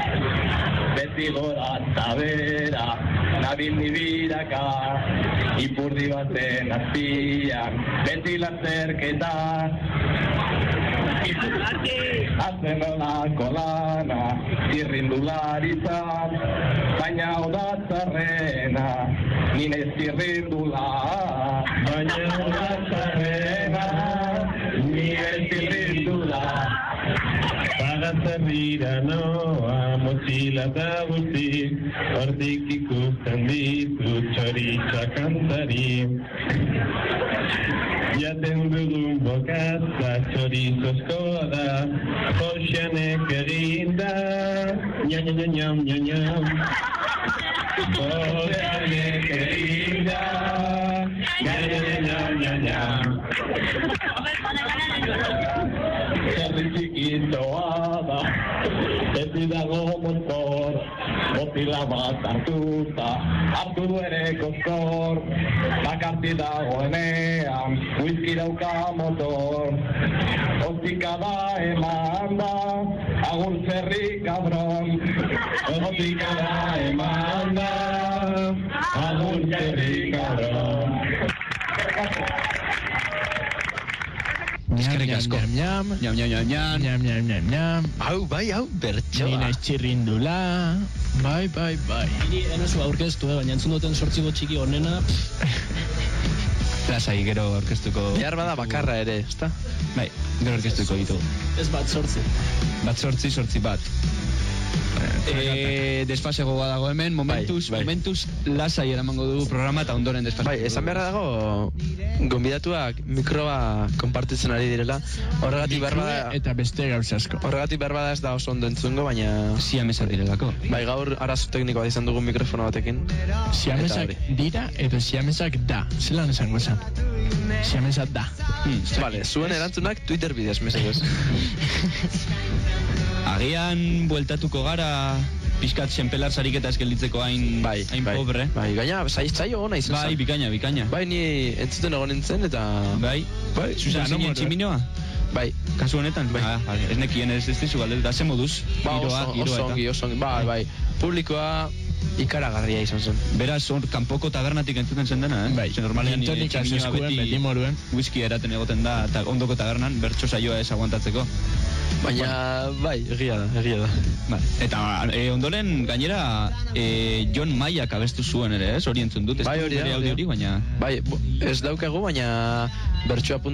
beti gora eta bera, nabil nibiraka, ipurdi baten azpian, beti lasterketa. Hazen olako lana, zirrindularitzat, baina odatzarrena, nine zirrindula. Baina odatzarrena, nine zirrindula. Pagatzerrira noa, motxila eta guzti, hortik ikusten ditut txoritza kantari. Jaten dugun bokatza txorizozkoa da, Joxanek eginda, ñam. Joxanek eginda, ñam. Herri txikitoa da, beti dago motor, botila bat hartuta, hartu ere koskor, bakarti dagoenean, whisky dauka motor, ostika da eman da, agur zerri kabron, ostika da eman da, agur zerri kabron. Eskerrik asko. Ñam. Hau, bertsoa. Nina txirrindula. Bai. Ni enazu aurkeztu, baina entzun duten sortziko txiki honena. Lasai, gero aurkeztuko. Behar bada bakarra ere, ezta? Bai, gero aurkeztuko ditu. Ez bat sortzi. Sortzi bat. Desfasego dago hemen, momentuz lasai eramango dugu programa eta ondoren desfasego. Bai, esan beharra dago, gonbidatuak mikroa konpartitzen ari direla, horregatik behar bada... Eta beste gauza asko. Horregatik behar bada ez da oso ondo entzungo, baina... Siamesa direlako. Bai, gaur arazo teknikoa izan dugun mikrofono batekin. Siamesak dira edo siamesak da. Zelan esango esan? Siamesak da. Vale, zuen erantzunak Twitter bidez, mesedez. Agian bueltatuko gara pixkat senpelar sariketa eskelditzeko hain pobre. Bai, gaina, zaio gona izan. Bai, bikaina. Bai, ni entzuten egon nintzen eta... Bai, Susan zinen tximinoa? Bai. Kasu honetan? Bai. Ez nekien ez dizu galde, da ze moduz? Oso ongi. Bai. Publikoa ikaragarria izan zen. Beraz, kanpoko tabernatik entzuten zen dena, Bai. Normalean tximinoa beti moruen. Whisky eraten egoten da, eta ondoko tabernan, bertso saioa ez aguantatzeko. Baina, bai, egia da. Vale. Eta ondoren, gainera, John Mayak abestu zuen ere, hori entzun dut. Bai, hori da. Baina... Bai, ez daukagu, baina bertsoa